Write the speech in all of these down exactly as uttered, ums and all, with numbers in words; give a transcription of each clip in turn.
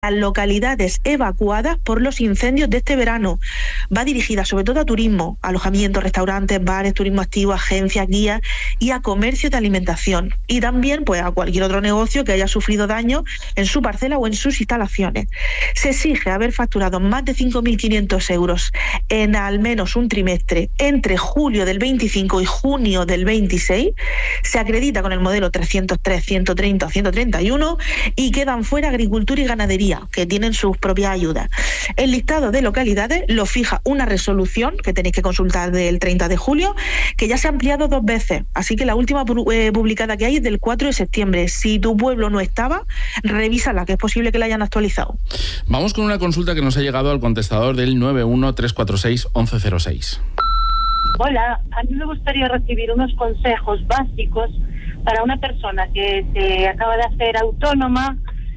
las localidades evacuadas por los incendios de este verano. Va dirigida sobre todo a turismo, alojamientos, restaurantes, bares, turismo activo, agencias, guías y a comercio de alimentación. Y también pues a cualquier otro negocio que haya sufrido daño en su parcela o en sus instalaciones. Se exige haber facturado más de cinco mil quinientos euros en al menos un trimestre entre julio del veinticinco y junio del veintiséis. Se acredita con el modelo trescientos tres, ciento treinta o ciento treinta y uno y quedan fuera agricultura y ganadería, que tienen sus propias ayudas. El listado de localidades lo fija una resolución que tenéis que consultar del treinta de julio, que ya se ha ampliado dos veces, así que la última eh, publicada que hay es del cuatro de septiembre. Si tu pueblo no estaba, revísala, que es posible que la hayan actualizado. Vamos con una consulta que nos ha llegado al contestador del nueve uno tres cuatro seis once cero seis. Hola, a mí me gustaría recibir unos consejos básicos para una persona que se acaba de hacer autónoma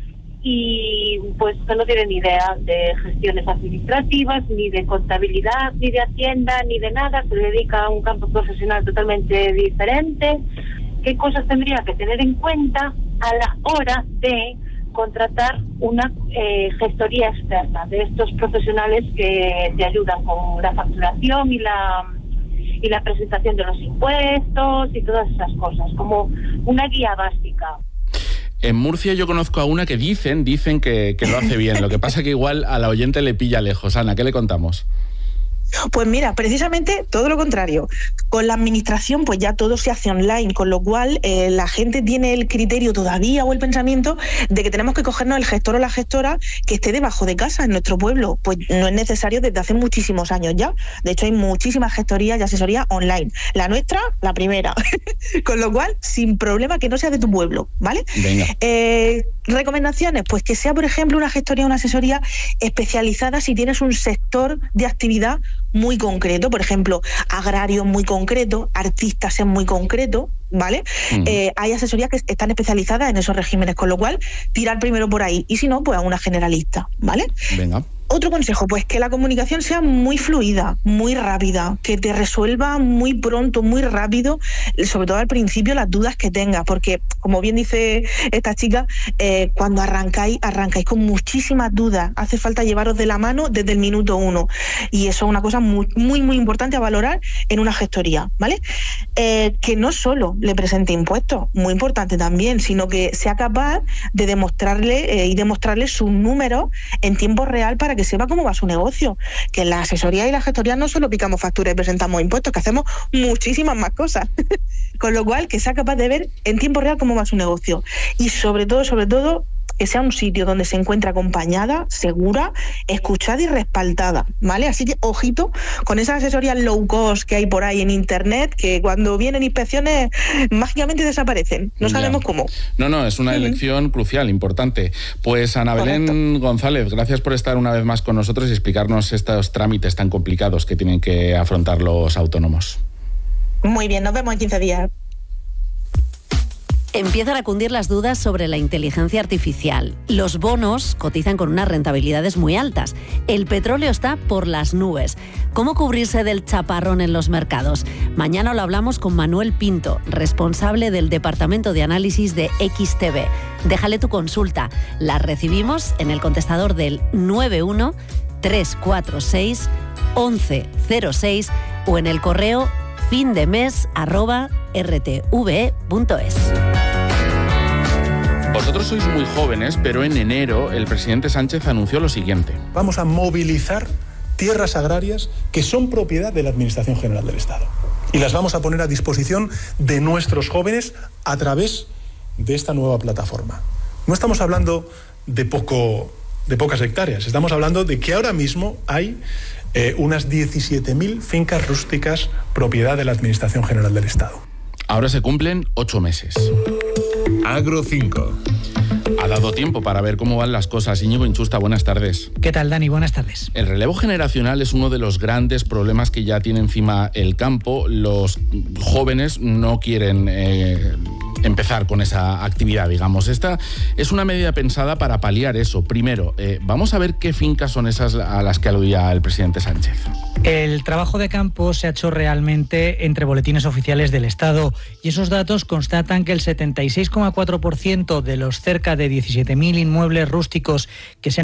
y pues que no tiene ni idea de gestiones administrativas, ni de contabilidad, ni de hacienda, ni de nada, se dedica a un campo profesional totalmente diferente. ¿Qué cosas tendría que tener en cuenta a la hora de contratar una eh, gestoría externa de estos profesionales que te ayudan con la facturación y la y la presentación de los impuestos y todas esas cosas, como una guía básica? En Murcia yo conozco a una que dicen, dicen que, que lo hace bien. Lo que pasa que igual a la oyente le pilla lejos. Ana, ¿qué le contamos? Pues mira, precisamente todo lo contrario. Con la administración pues ya todo se hace online, con lo cual eh, la gente tiene el criterio todavía o el pensamiento de que tenemos que cogernos el gestor o la gestora que esté debajo de casa en nuestro pueblo. Pues no es necesario desde hace muchísimos años ya. De hecho hay muchísimas gestorías y asesorías online. La nuestra, la primera. Con lo cual, sin problema que no sea de tu pueblo, ¿vale? Venga. Eh, recomendaciones, pues que sea, por ejemplo, una gestoría o una asesoría especializada si tienes un sector de actividad muy concreto, por ejemplo, agrario muy concreto, artistas en muy concreto, ¿vale? Uh-huh. Eh, hay asesorías que están especializadas en esos regímenes, con lo cual tirar primero por ahí y si no, pues a una generalista, ¿vale? Venga. Otro consejo, pues que la comunicación sea muy fluida, muy rápida, que te resuelva muy pronto, muy rápido, sobre todo al principio las dudas que tengas, porque como bien dice esta chica, eh, cuando arrancáis, arrancáis con muchísimas dudas, hace falta llevaros de la mano desde el minuto uno y eso es una cosa muy, muy, muy importante a valorar en una gestoría, ¿vale? Eh, que no solo le presente impuestos, muy importante también, sino que sea capaz de demostrarle eh, y demostrarle sus números en tiempo real para que sepa cómo va su negocio, que en la asesoría y la gestoría no solo picamos facturas y presentamos impuestos, que hacemos muchísimas más cosas. Con lo cual, que sea capaz de ver en tiempo real cómo va su negocio. Y sobre todo, sobre todo, que sea un sitio donde se encuentre acompañada, segura, escuchada y respaldada, ¿vale? Así que, ojito, con esas asesorías low cost que hay por ahí en internet, que cuando vienen inspecciones mágicamente desaparecen. No sabemos ya. cómo. No, no, es una sí. elección crucial, importante. Pues Ana Belén Correcto. González, gracias por estar una vez más con nosotros y explicarnos estos trámites tan complicados que tienen que afrontar los autónomos. Muy bien, nos vemos en quince días. Empiezan a cundir las dudas sobre la inteligencia artificial. Los bonos cotizan con unas rentabilidades muy altas. El petróleo está por las nubes. ¿Cómo cubrirse del chaparrón en los mercados? Mañana lo hablamos con Manuel Pinto, responsable del Departamento de Análisis de X T V. Déjale tu consulta. La recibimos en el contestador del nueve uno tres cuatro seis once cero seis o en el correo findemes arroba r t v e punto es. Vosotros sois muy jóvenes, pero en enero el presidente Sánchez anunció lo siguiente. Vamos a movilizar tierras agrarias que son propiedad de la Administración General del Estado. Y las vamos a poner a disposición de nuestros jóvenes a través de esta nueva plataforma. No estamos hablando de, poco, de pocas hectáreas, estamos hablando de que ahora mismo hay eh, unas diecisiete mil fincas rústicas propiedad de la Administración General del Estado. Ahora se cumplen ocho meses. Agro cinco. Ha dado tiempo para ver cómo van las cosas. Íñigo Inchusta, buenas tardes. ¿Qué tal, Dani? Buenas tardes. El relevo generacional es uno de los grandes problemas que ya tiene encima el campo. Los jóvenes no quieren eh, empezar con esa actividad, digamos. Esta es una medida pensada para paliar eso. Primero, eh, vamos a ver qué fincas son esas a las que aludía el presidente Sánchez. El trabajo de campo se ha hecho realmente entre boletines oficiales del Estado y esos datos constatan que el setenta y seis coma cuatro por ciento de los cerca de diecisiete mil inmuebles rústicos que se han